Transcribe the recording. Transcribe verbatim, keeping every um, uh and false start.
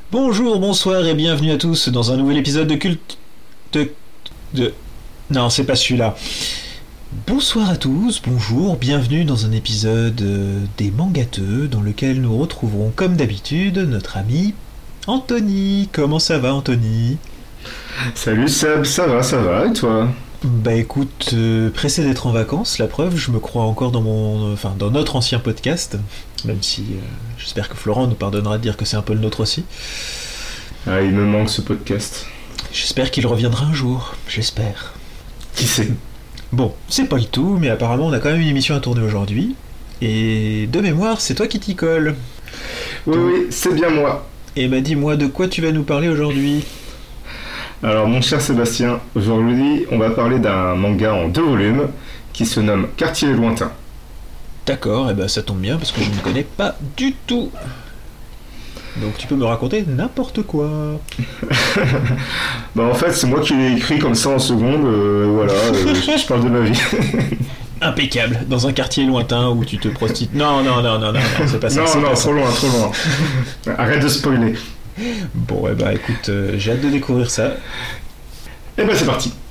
Bonjour, bonsoir et bienvenue à tous dans un nouvel épisode de Culte... de... de... Non, c'est pas celui-là. Bonsoir à tous, bonjour, bienvenue dans un épisode euh, des Mangateux dans lequel nous retrouverons comme d'habitude notre ami Anthony. Comment ça va, Anthony ? Salut Seb, ça va, ça va, et toi ? Bah écoute, euh, pressé d'être en vacances, la preuve, je me crois encore dans mon, enfin dans notre ancien podcast, même si euh, j'espère que Florent nous pardonnera de dire que c'est un peu le nôtre aussi. Ah, il me manque ce podcast. J'espère qu'il reviendra un jour, j'espère. Qui sait ? Bon, c'est pas le tout, mais apparemment on a quand même une émission à tourner aujourd'hui, et de mémoire, c'est toi qui t'y colle. Oui, oui, c'est bien moi. Et bah dis-moi, de quoi tu vas nous parler aujourd'hui ? Alors mon cher Sébastien, aujourd'hui on va parler d'un manga en deux volumes qui se nomme Quartier lointain. D'accord, et bah ça tombe bien parce que je ne connais pas du tout. Donc tu peux me raconter n'importe quoi. Bah en fait c'est moi qui l'ai écrit comme ça en seconde, euh, voilà, euh, je, je parle de ma vie. Impeccable, dans un quartier lointain où tu te prostitues. Non, non, non, non, non, non, c'est pas ça. Non, c'est non, pas trop ça. loin, trop loin. Arrête de spoiler. Bon, et bah écoute, euh, j'ai hâte de découvrir ça. Et ben c'est parti.